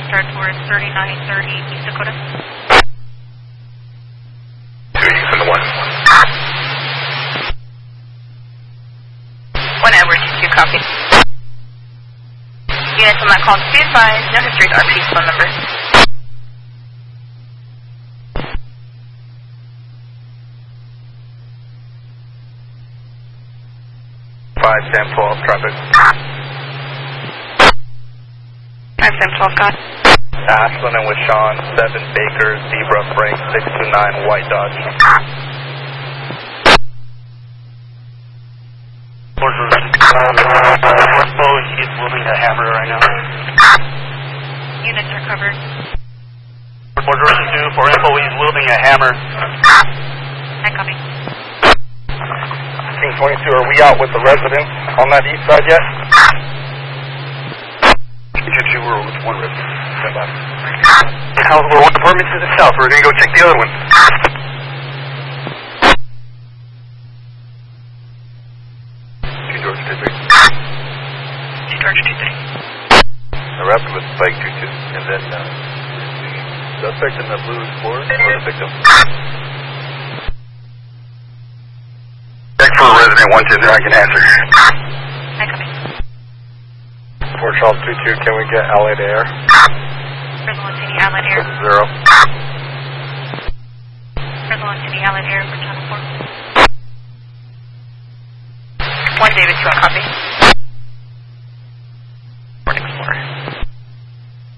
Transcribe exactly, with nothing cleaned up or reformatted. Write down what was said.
start for thirty-nine thirty East Dakota. two from the one. One Edward, two copy. Units on that call, be advised, no history to R P phone number. five Sam twelve, traffic. five Sam twelve, got. Ashland and with Sean, seven Baker, Zebra, Frank, six two nine, White Dodge. West Bow, he's moving a hammer right now. Units are covered. Fort George two, for info, he's wielding a hammer. I copy. King twenty-two, are we out with the residents on that east side yet? two two, we're with one resident. Stand by. How's we're one department to the south, we're going to go check the other one. King George two three. King George two three. The rest of it's Spike two two. And then, uh, the suspect in the blue Explorer, or the victim? Check for resident one two zero, I can answer. I copy. Fort Charles two two, can we get Allied Air? Fresno One City, Allied Air. Zero. Fresno One City, Allied Air for channel four. One David, two, copy.